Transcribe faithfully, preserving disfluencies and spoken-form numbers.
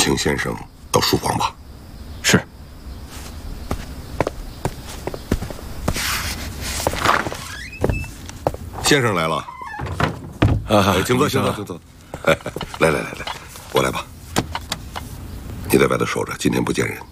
请先生到书房吧。 是。 先生来了。啊，请坐，请坐，请坐。来来来来，我来吧。你在外头守着，今天不见人。